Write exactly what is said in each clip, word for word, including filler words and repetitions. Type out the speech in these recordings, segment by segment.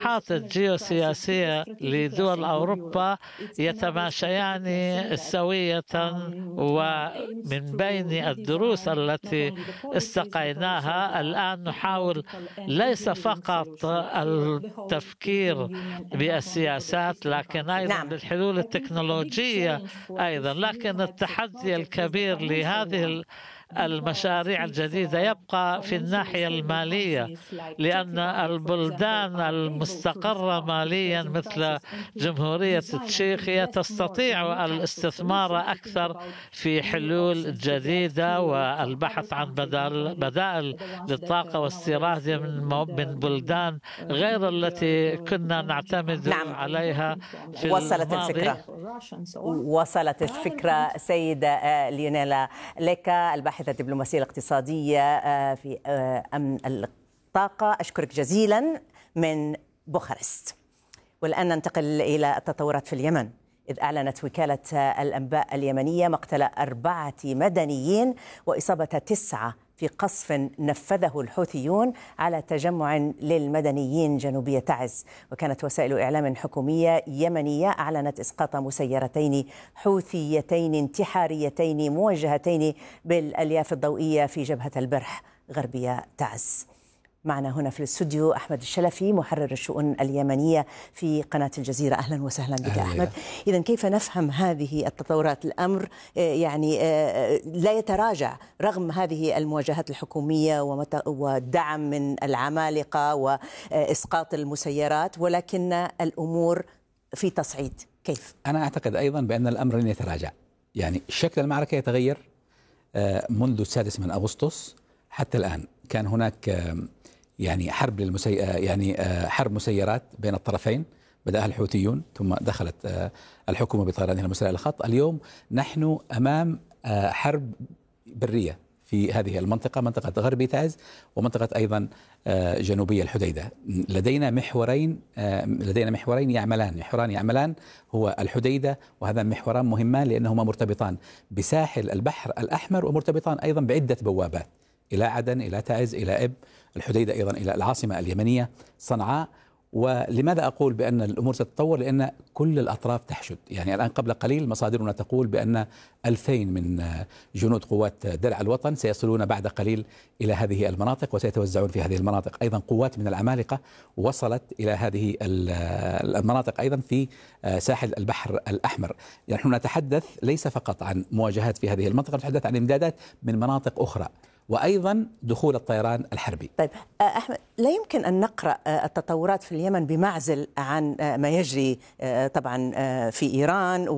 الطموحات الجيوسياسية لدول أوروبا يتماشيان سوية. ومن بين الدروس التي استقيناها الآن نحاول ليس فقط التفكير بالسياسات لكن أيضا نعم. بالحلول التكنولوجية أيضا. لكن التحدي الكبير لهذه المشاريع الجديدة يبقى في الناحية المالية، لأن البلدان المستقرة ماليا مثل جمهورية تشيخيا تستطيع الاستثمار أكثر في حلول جديدة والبحث عن بدائل بدائل للطاقة واستيرادها من من بلدان غير التي كنا نعتمد نعم. عليها في وصلت الماضي. الفكرة وصلت الفكرة سيدة ليونيلا ليكا، الباحثة الدبلوماسية الاقتصادية في أمن الطاقة، أشكرك جزيلا من بوخارست. والآن ننتقل إلى التطورات في اليمن، إذ أعلنت وكالة الأنباء اليمنية مقتل أربعة مدنيين وإصابة تسعة في قصف نفذه الحوثيون على تجمع للمدنيين جنوبية تعز. وكانت وسائل إعلام حكومية يمنية أعلنت إسقاط مسيرتين حوثيتين انتحاريتين موجهتين بالألياف الضوئية في جبهة البرح غربية تعز. معنا هنا في الاستوديو أحمد الشلفي محرر الشؤون اليمنية في قناة الجزيرة. أهلا وسهلا بك أهلا. أحمد، إذن كيف نفهم هذه التطورات؟ الأمر يعني لا يتراجع رغم هذه المواجهات الحكومية والدعم من العمالقة وإسقاط المسيرات، ولكن الأمور في تصعيد. كيف؟ أنا أعتقد أيضا بأن الأمر لن يتراجع. يعني شكل المعركة يتغير منذ السادس من أغسطس حتى الآن. كان هناك يعني حرب للمسي... يعني حرب مسيرات بين الطرفين، بدأها الحوثيون ثم دخلت الحكومة بطيرانها المسيرة إلى الخط. اليوم نحن أمام حرب برية في هذه المنطقة، منطقة غربي تعز ومنطقة أيضا جنوبية الحديدة. لدينا محورين لدينا محورين يعملان محوران يعملان هو الحديدة، وهذا محوران مهمان لأنهما مرتبطان بساحل البحر الأحمر ومرتبطان أيضا بعدة بوابات إلى عدن، إلى تعز، إلى إب، الحديدة أيضا إلى العاصمة اليمنية صنعاء. ولماذا أقول بأن الأمور ستتطور؟ لأن كل الأطراف تحشد. يعني الآن قبل قليل مصادرنا تقول بأن ألفين من جنود قوات درع الوطن سيصلون بعد قليل إلى هذه المناطق وسيتوزعون في هذه المناطق. أيضا قوات من العمالقة وصلت إلى هذه المناطق أيضا في ساحل البحر الأحمر. يعني نحن نتحدث ليس فقط عن مواجهات في هذه المنطقة، نتحدث عن إمدادات من مناطق أخرى وأيضا دخول الطيران الحربي. طيب أحمد، لا يمكن أن نقرأ التطورات في اليمن بمعزل عن ما يجري طبعا في إيران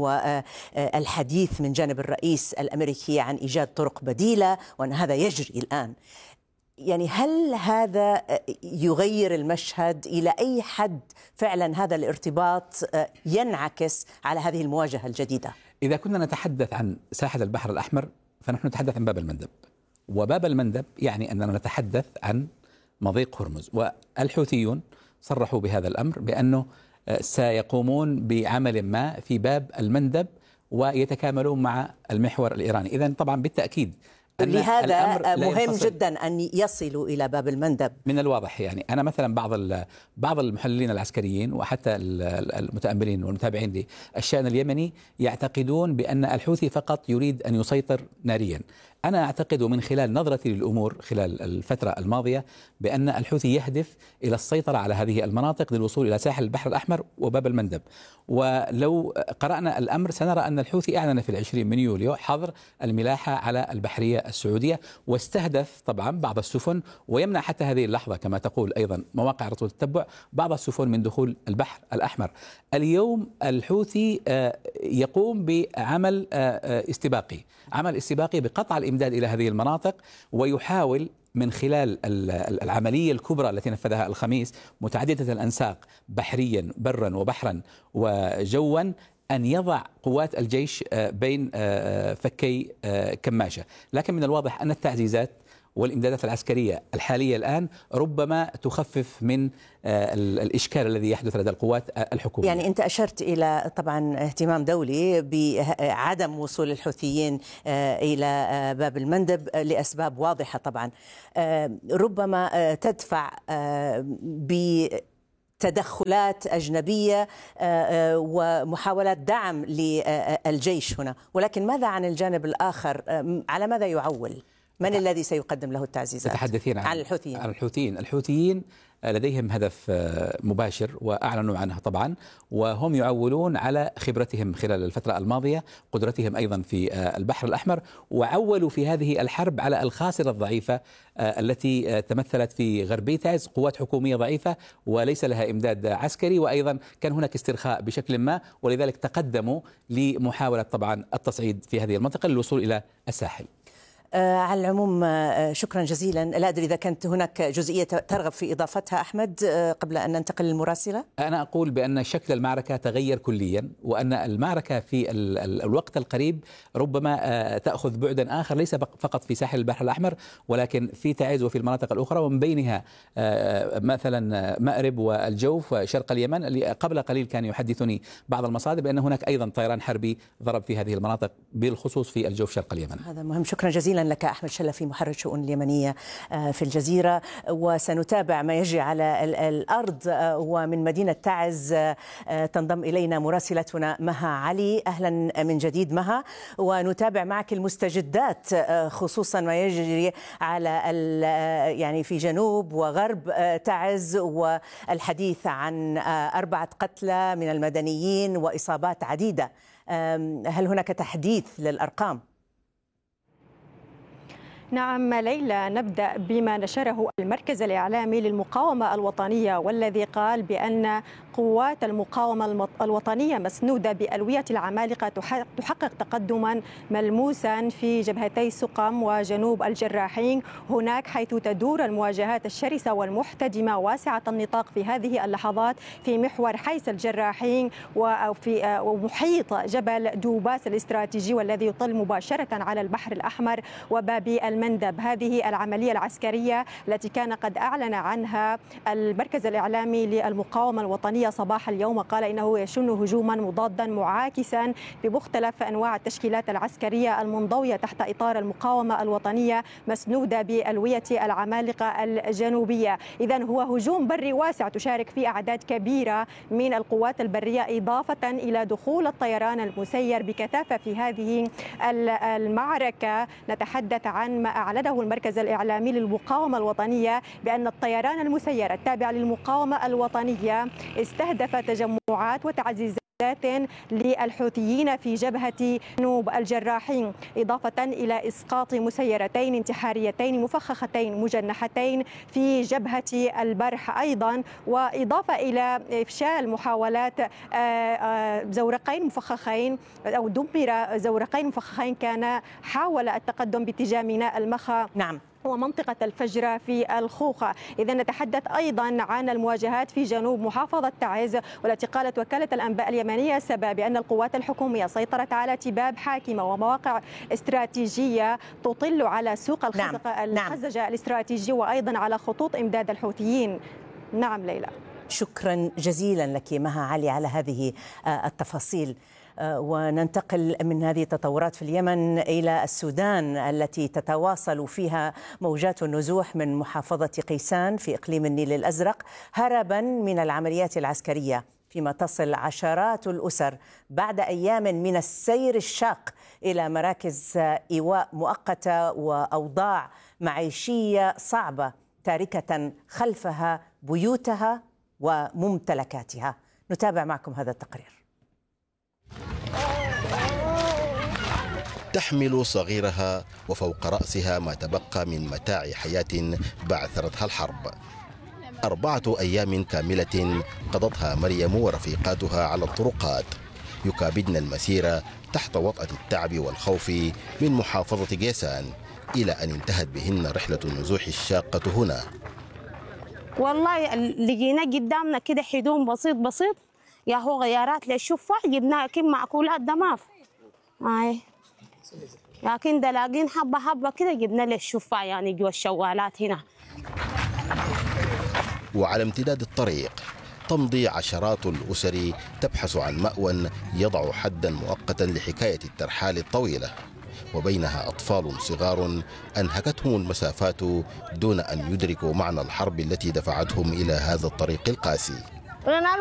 والحديث من جانب الرئيس الأمريكي عن إيجاد طرق بديلة، وأن هذا يجري الآن. يعني هل هذا يغير المشهد؟ إلى أي حد فعلا هذا الارتباط ينعكس على هذه المواجهة الجديدة؟ إذا كنا نتحدث عن ساحل البحر الأحمر فنحن نتحدث عن باب المندب، وباب المندب يعني أننا نتحدث عن مضيق هرمز. والحوثيون صرحوا بهذا الأمر بأنه سيقومون بعمل ما في باب المندب ويتكاملون مع المحور الإيراني. إذن طبعا بالتأكيد لهذا مهم جدا أن يصلوا إلى باب المندب. من الواضح يعني أنا مثلا بعض بعض المحللين العسكريين وحتى المتأملين والمتابعين للشأن اليمني يعتقدون بأن الحوثي فقط يريد أن يسيطر ناريا. أنا أعتقد من خلال نظرتي للأمور خلال الفترة الماضية بأن الحوثي يهدف إلى السيطرة على هذه المناطق للوصول إلى ساحل البحر الأحمر وباب المندب. ولو قرأنا الأمر سنرى أن الحوثي أعلن في العشرين من يوليو حظر الملاحة على البحرية السعودية، واستهدف طبعا بعض السفن ويمنع حتى هذه اللحظة كما تقول أيضا مواقع رصد التتبع بعض السفن من دخول البحر الأحمر. اليوم الحوثي يقوم بعمل استباقي عمل استباقي بقطع الإمداد إلى هذه المناطق، ويحاول من خلال العملية الكبرى التي نفذها الخميس متعددة الأنساق بحريا برا وبحرا وجوا أن يضع قوات الجيش بين فكي كماشة. لكن من الواضح أن التعزيزات والإمدادات العسكرية الحالية الآن ربما تخفف من الإشكال الذي يحدث لدى القوات الحكومية. يعني أنت أشرت إلى طبعا اهتمام دولي بعدم وصول الحوثيين إلى باب المندب لأسباب واضحة طبعا، ربما تدفع ب تدخلات أجنبية ومحاولات دعم للجيش هنا، ولكن ماذا عن الجانب الآخر؟ على ماذا يعول؟ من الذي سيقدم له التعزيزات؟ تتحدثين عن, عن الحوثيين. عن الحوثيين الحوثيين لديهم هدف مباشر وأعلنوا عنه طبعا، وهم يعولون على خبرتهم خلال الفترة الماضية، قدرتهم أيضا في البحر الأحمر، وعولوا في هذه الحرب على الخاسرة الضعيفة التي تمثلت في غربي تعز، قوات حكومية ضعيفة وليس لها إمداد عسكري، وأيضا كان هناك استرخاء بشكل ما، ولذلك تقدموا لمحاولة طبعا التصعيد في هذه المنطقة للوصول إلى الساحل. آه على العموم آه شكرا جزيلا. لا أدري إذا كانت هناك جزئية ترغب في إضافتها أحمد آه قبل أن ننتقل للمراسلة. أنا أقول بأن شكل المعركة تغير كليا، وأن المعركة في ال ال الوقت القريب ربما آه تأخذ بعدا آخر، ليس فقط في ساحل البحر الأحمر ولكن في تعز وفي المناطق الأخرى، ومن بينها آه مثلا مأرب والجوف وشرق اليمن، اللي قبل قليل كان يحدثني بعض المصادر بأن هناك أيضا طيران حربي ضرب في هذه المناطق، بالخصوص في الجوف شرق اليمن. هذا مهم. شكرا جزيلا لك أحمد شلفي، محرر شؤون اليمنية في الجزيرة، وسنتابع ما يجري على الأرض. ومن مدينة تعز تنضم إلينا مراسلتنا مها علي. أهلا من جديد مها، ونتابع معك المستجدات خصوصا ما يجري على يعني في جنوب وغرب تعز، والحديث عن أربعة قتلى من المدنيين وإصابات عديدة. هل هناك تحديث للأرقام؟ نعم ليلى، نبدأ بما نشره المركز الإعلامي للمقاومة الوطنية، والذي قال بأن قوات المقاومة الوطنية مسنودة بألوية العمالقة تحقق تقدما ملموسا في جبهتي سقم وجنوب الجراحين، هناك حيث تدور المواجهات الشرسة والمحتدمة واسعة النطاق في هذه اللحظات في محور حيس الجراحين وفي محيط جبل دوباس الاستراتيجي، والذي يطل مباشرة على البحر الأحمر وباب المندب. هذه العملية العسكرية التي كان قد أعلن عنها المركز الإعلامي للمقاومة الوطنية صباح اليوم، وقال إنه يشن هجوما مضادا معاكسا بمختلف أنواع التشكيلات العسكرية المنضوية تحت إطار المقاومة الوطنية مسنودة بألوية العمالقة الجنوبية. إذن هو هجوم بري واسع تشارك فيه أعداد كبيرة من القوات البرية، إضافة إلى دخول الطيران المسير بكثافة في هذه المعركة. نتحدث عن ما أعلنه المركز الإعلامي للمقاومة الوطنية بأن الطيران المسير التابع للمقاومة الوطنية استهدف تجمعات وتعزيزات للحوثيين في جبهة جنوب الجراحين، إضافة إلى إسقاط مسيرتين انتحاريتين مفخختين مجنحتين في جبهة البرح أيضا، وإضافة إلى إفشال محاولات زورقين مفخخين أو دمر زورقين مفخخين كان حاول التقدم باتجاه ميناء المخا. نعم. ومنطقة الفجرة في الخوخة. إذا نتحدث أيضا عن المواجهات في جنوب محافظة تعز، والتي قالت وكالة الأنباء اليمنية سبا بأن القوات الحكومية سيطرت على تباب حاكمة ومواقع استراتيجية تطل على سوق الخزقة الخزجة الاستراتيجي، وأيضا على خطوط إمداد الحوثيين. نعم ليلى. شكرا جزيلا لك مها علي على هذه التفاصيل. وننتقل من هذه التطورات في اليمن إلى السودان، التي تتواصل فيها موجات النزوح من محافظة قيسان في إقليم النيل الأزرق هربا من العمليات العسكرية، فيما تصل عشرات الأسر بعد أيام من السير الشاق إلى مراكز إيواء مؤقتة وأوضاع معيشية صعبة، تاركة خلفها بيوتها وممتلكاتها. نتابع معكم هذا التقرير. تحمل صغيرها وفوق رأسها ما تبقى من متاع حياة بعثرتها الحرب. أربعة أيام كاملة قضتها مريم ورفيقاتها على الطرقات، يكابدن المسيرة تحت وطأة التعب والخوف من محافظة قيسان، إلى أن انتهت بهن رحلة النزوح الشاقة هنا. والله لقينا قدامنا كده حدوم بسيط بسيط، يا هو غيارات للشفع، جبنا كم معقولات دماف اي، لكن دلاقين حبه حبه كده جبنا للشفع يعني جوا الشوالات هنا. وعلى امتداد الطريق تمضي عشرات الأسر تبحث عن مأوى يضع حدا مؤقتا لحكاية الترحال الطويلة، وبينها أطفال صغار أنهكتهم المسافات دون أن يدركوا معنى الحرب التي دفعتهم إلى هذا الطريق القاسي. وننال